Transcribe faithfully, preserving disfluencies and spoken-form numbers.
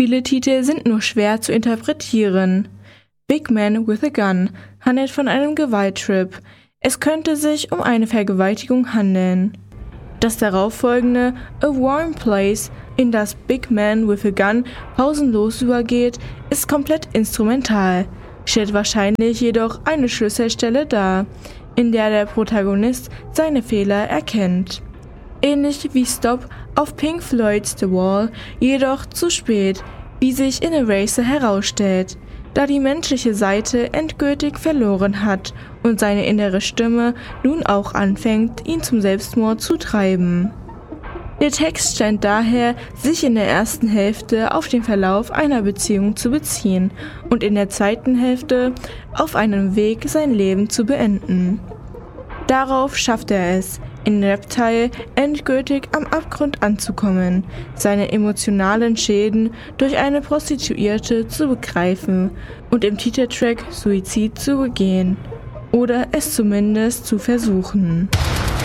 Viele Titel sind nur schwer zu interpretieren. Big Man with a Gun handelt von einem Gewalttrip. Es könnte sich um eine Vergewaltigung handeln. Das darauffolgende A Warm Place, in das Big Man with a Gun pausenlos übergeht, ist komplett instrumental, stellt wahrscheinlich jedoch eine Schlüsselstelle dar, in der der Protagonist seine Fehler erkennt. Ähnlich wie Stop auf Pink Floyds The Wall, jedoch zu spät, wie sich in Eraser herausstellt, da die menschliche Seite endgültig verloren hat und seine innere Stimme nun auch anfängt, ihn zum Selbstmord zu treiben. Der Text scheint daher, sich in der ersten Hälfte auf den Verlauf einer Beziehung zu beziehen und in der zweiten Hälfte auf einem Weg, sein Leben zu beenden. Darauf schafft er es, in Rap-Teil endgültig am Abgrund anzukommen, seine emotionalen Schäden durch eine Prostituierte zu begreifen und im Titeltrack Suizid zu begehen. Oder es zumindest zu versuchen.